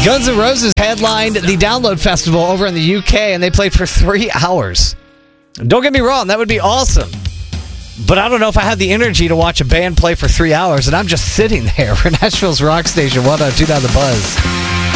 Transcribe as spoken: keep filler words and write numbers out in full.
Guns N' Roses headlined the Download Festival over in the U K, and they played for three hours. Don't get me wrong, that would be awesome. But I don't know if I have the energy to watch a band play for three hours, and I'm just sitting there for Nashville's Rock Station one oh two point nine The Buzz.